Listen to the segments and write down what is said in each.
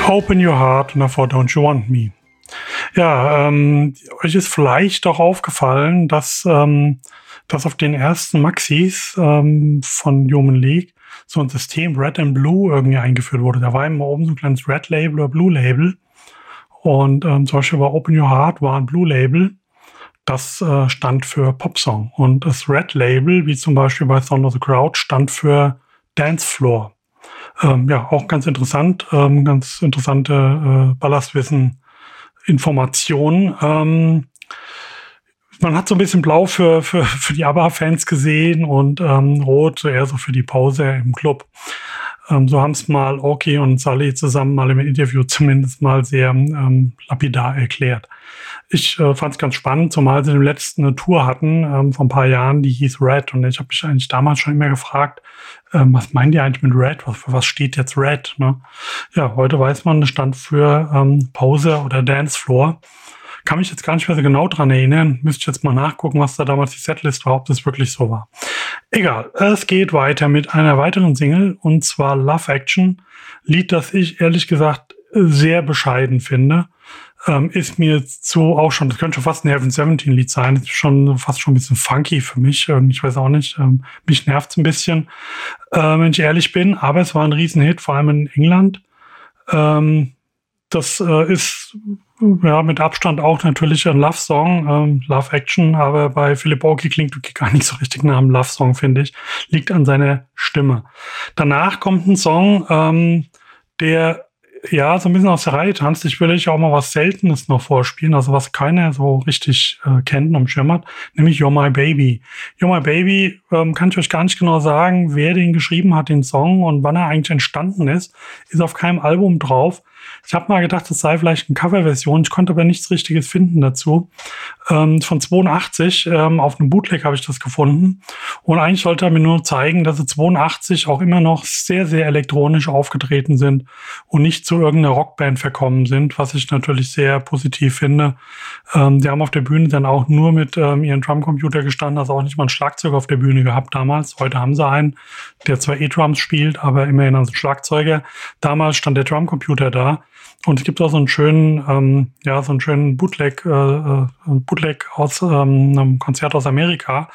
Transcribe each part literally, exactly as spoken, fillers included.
Open Your Heart und davor Don't You Want Me. Ja, ähm, euch ist vielleicht auch aufgefallen, dass, ähm, dass auf den ersten Maxis ähm, von Human League so ein System Red and Blue irgendwie eingeführt wurde. Da war immer oben so ein kleines Red Label oder Blue Label. Und ähm, zum Beispiel bei Open Your Heart war ein Blue Label. Das äh, stand für Popsong. Und das Red Label, wie zum Beispiel bei Sound of the Crowd, stand für Dance Floor. Ähm, ja, auch ganz interessant. Ähm, ganz interessante äh, Ballastwissen Informationen. Ähm, man hat so ein bisschen blau für, für, für die ABBA-Fans gesehen und ähm, rot eher so für die Pause im Club. Ähm, so haben es mal Oki und Sully zusammen mal im Interview zumindest mal sehr ähm, lapidar erklärt. Ich äh, fand es ganz spannend, zumal sie im letzten eine Tour hatten ähm, vor ein paar Jahren, die hieß Red. Und ich habe mich eigentlich damals schon immer gefragt, ähm, was meinen die eigentlich mit Red? Was, für was steht jetzt Red? Ne? Ja, heute weiß man, es stand für ähm, Pause oder Dance Floor. Kann mich jetzt gar nicht mehr so genau dran erinnern. Müsste ich jetzt mal nachgucken, was da damals die Setlist war, ob das wirklich so war. Egal, es geht weiter mit einer weiteren Single, und zwar Love Action. Lied, das ich ehrlich gesagt sehr bescheiden finde. Ähm, ist mir jetzt so auch schon, das könnte schon fast ein Heaven siebzehn Lied sein. Das ist schon fast schon ein bisschen funky für mich. Ich weiß auch nicht, ähm, mich nervt's ein bisschen, äh, wenn ich ehrlich bin. Aber es war ein Riesenhit, vor allem in England. Ähm, das äh, ist ja mit Abstand auch natürlich ein Love-Song, ähm, Love Action, aber bei Philip Oakey klingt wirklich gar nicht so richtig nach einem Love-Song, finde ich. Liegt an seiner Stimme. Danach kommt ein Song, ähm, der ja so ein bisschen aus der Reihe tanzt. Ich will euch auch mal was Seltenes noch vorspielen, also was keiner so richtig äh, kennt und am Schirm hat, nämlich You're My Baby. You're My Baby, ähm, kann ich euch gar nicht genau sagen, wer den geschrieben hat, den Song, und wann er eigentlich entstanden ist. Ist auf keinem Album drauf. Ich habe mal gedacht, das sei vielleicht eine Coverversion. Ich konnte aber nichts Richtiges finden dazu. Ähm, von zweiundachtzig, ähm, auf einem Bootleg habe ich das gefunden. Und eigentlich sollte er mir nur zeigen, dass sie zweiundachtzig auch immer noch sehr, sehr elektronisch aufgetreten sind und nicht zu irgendeiner Rockband verkommen sind, was ich natürlich sehr positiv finde. Ähm, die haben auf der Bühne dann auch nur mit ähm, ihren Drumcomputer gestanden, also auch nicht mal ein Schlagzeug auf der Bühne gehabt damals. Heute haben sie einen, der zwar E-Drums spielt, aber immerhin als Schlagzeuger. Damals stand der Drumcomputer da. Und es gibt auch so einen schönen, ähm, ja, so einen schönen Bootleg, äh, Bootleg aus ähm, einem Konzert aus Amerika.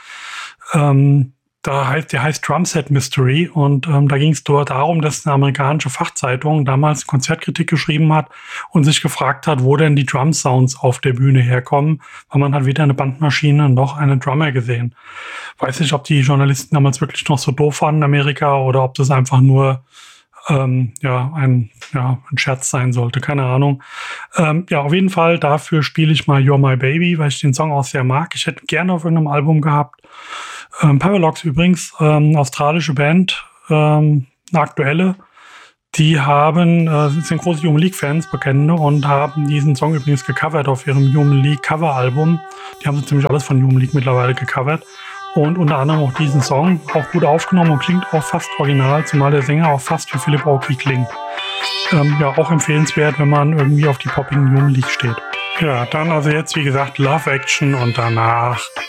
Ähm, da heißt, der heißt Drumset Mystery, und ähm, da ging es dort darum, dass eine amerikanische Fachzeitung damals Konzertkritik geschrieben hat und sich gefragt hat, wo denn die Drum-Sounds auf der Bühne herkommen, weil man hat weder eine Bandmaschine noch einen Drummer gesehen. Weiß nicht, ob die Journalisten damals wirklich noch so doof waren in Amerika oder ob das einfach nur Ähm, ja, ein, ja, ein Scherz sein sollte, keine Ahnung. Ähm, ja, auf jeden Fall, dafür spiele ich mal You're My Baby, weil ich den Song auch sehr mag. Ich hätte gerne auf irgendeinem Album gehabt. Ähm, Paralox übrigens, ähm, australische Band, ähm, eine aktuelle. Die haben, äh, sind große Human League-Fans, Bekennende, und haben diesen Song übrigens gecovert auf ihrem Human League Cover-Album. Die haben so ziemlich alles von Human League mittlerweile gecovert. Und unter anderem auch diesen Song, auch gut aufgenommen und klingt auch fast original, zumal der Sänger auch fast wie Philip Oakey klingt. Ähm, ja, auch empfehlenswert, wenn man irgendwie auf die poppigen Human League steht. Ja, dann also jetzt, wie gesagt, Love Action und danach